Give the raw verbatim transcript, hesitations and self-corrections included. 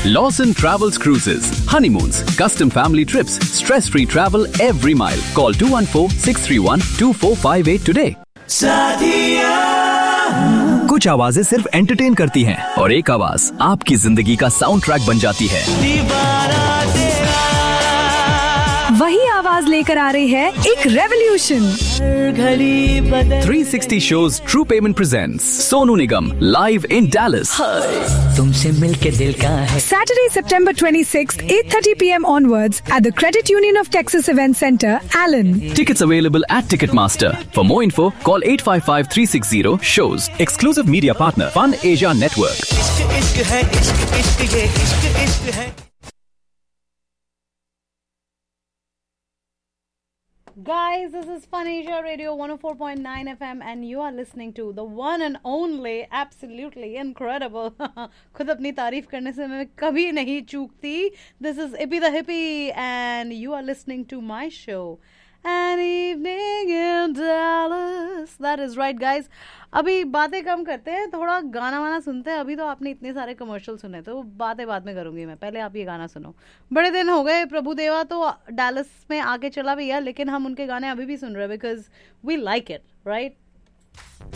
Lawson Travels Cruises. Honeymoons, custom family trips, stress-free travel every mile. Call two one four, six three one, two four five eight today. कुछ आवाजें सिर्फ entertain करती हैं और एक आवाज आपकी जिंदगी का साउंड ट्रैक बन जाती है। वही आवाज लेकर आ रही है एक revolution. three sixty shows True Payment presents Sonu Nigam live in Dallas. तुमसे मिलके दिल का है। Saturday, September twenty-sixth, eight thirty p.m. onwards at the Credit Union of Texas Event Center, Allen. Tickets available at Ticketmaster. For more info, call eight five five, three six zero shows. Exclusive media partner Fun Asia Network. इश्क इश्क है, इश्क इश्क ये इश्क इश्क है। Guys, this is Fun Asia Radio one oh four point nine F M and you are listening to the one and only, absolutely incredible. खुद अपनी तारीफ करने से मैं कभी नहीं चूकती. This is Ippy the Hippie and you are listening to my show. An evening in Dallas. That is right, guys. अभी बातें कम करते हैं, थोड़ा गाना वाना सुनते हैं. अभी तो आपने इतने सारे कमर्शियल सुने, तो बातें बाद में करूंगी मैं. पहले आप ये गाना सुनो. बड़े दिन हो गए. प्रभु देवा तो डैलस में आके चला भी है, लेकिन हम उनके गाने अभी भी सुन रहे हैं because we like it, right?